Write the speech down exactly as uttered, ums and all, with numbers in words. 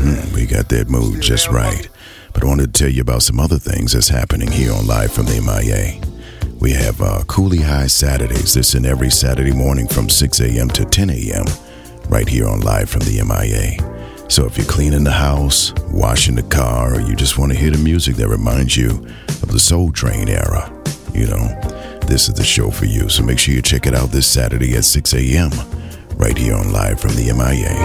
Mm-hmm. We got that mood just right. But I wanted to tell you about some other things that's happening here on Live from the M I A. We have uh, Coolie High Saturdays. This in every Saturday morning from six a.m. to ten a.m. right here on Live from the M I A. So if you're cleaning the house, washing the car, or you just want to hear the music that reminds you of the Soul Train era, you know, this is the show for you. So make sure you check it out this Saturday at six a.m. right here on Live from the M I A.